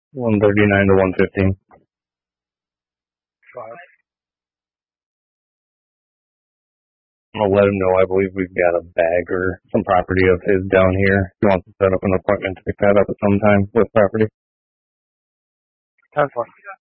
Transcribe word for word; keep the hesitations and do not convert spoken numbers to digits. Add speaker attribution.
Speaker 1: one thirty-nine to one fifteen.
Speaker 2: Five.
Speaker 1: I'll let him know. I believe we've got a bag or some property of his down here. He wants to set up an appointment to pick that up at some time with property.
Speaker 2: Ten four.